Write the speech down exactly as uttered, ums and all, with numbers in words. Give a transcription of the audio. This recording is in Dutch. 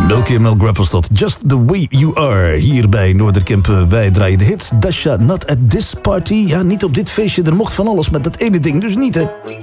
Milky Mel Grab was dat. Just the way you are. Hier bij Noorderkemp. Wij draaien de hits. Dasha, not at this party. Ja, niet op dit feestje. Er mocht van alles met dat ene ding dus niet, hè.